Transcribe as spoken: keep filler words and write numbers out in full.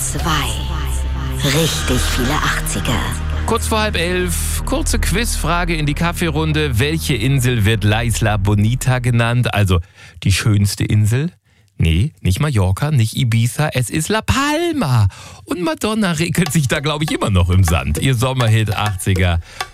zwei. Richtig viele achtziger. Kurz vor halb elf, kurze Quizfrage in die Kaffeerunde. Welche Insel wird La Isla Bonita genannt? Also die schönste Insel? Nee, nicht Mallorca, nicht Ibiza, es ist La Palma. Und Madonna regelt sich da, glaube ich, immer noch im Sand. Ihr Sommerhit achtziger